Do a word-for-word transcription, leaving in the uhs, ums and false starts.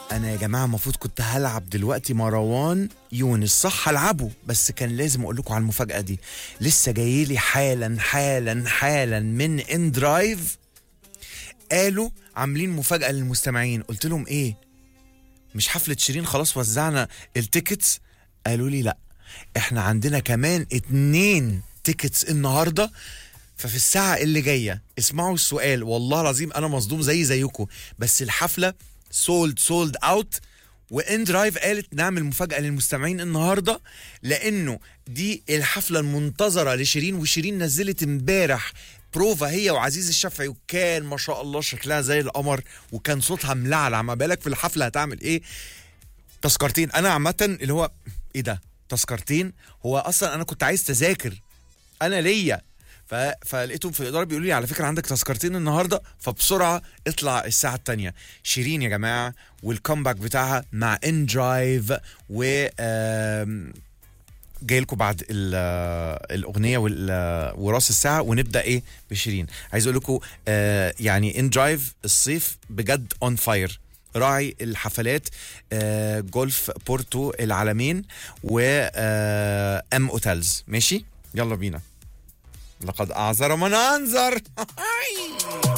انا يا جماعه المفروض كنت هلعب دلوقتي مروان يونس، صح هلعبه، بس كان لازم اقول لكم على المفاجاه دي. لسه جاي لي حالا حالا حالا من ان درايف، قالوا عاملين مفاجاه للمستمعين. قلت لهم ايه؟ مش حفله شيرين خلاص وزعنا التيكتس؟ قالوا لي لا، احنا عندنا كمان اتنين تيكتس النهارده. ففي الساعه اللي جايه اسمعوا السؤال، والله العظيم انا مصدوم زي زيكم، بس الحفله سولد سولد اوت. وان درايف قالت نعمل مفاجاه للمستمعين النهارده، لانه دي الحفله المنتظره لشيرين، وشيرين نزلت امبارح بروفا هي وعزيز الشافعي، وكان ما شاء الله شكلها زي القمر، وكان صوتها ملعلع. ما بالك في الحفله هتعمل ايه؟ تذكرتين. انا عامه اللي هو ايه ده تذكرتين؟ هو اصلا انا كنت عايز تذاكر انا ليا، ف... فلقيتهم في الاداره بيقولوا لي على فكره عندك تذكرتين النهارده، فبسرعه اطلع الساعه الثانيه. شيرين يا جماعه والكومباك بتاعها مع ان درايف، و آم... جاي لكم بعد الاغنيه وراس الساعه، ونبدا ايه بشيرين. عايز اقول لكم آه يعني ان درايف الصيف بجد اون فاير، راعي الحفلات آه جولف بورتو العالمين و آه ام اوتيلز. ماشي يلا بينا، لقد اعذر من انذر.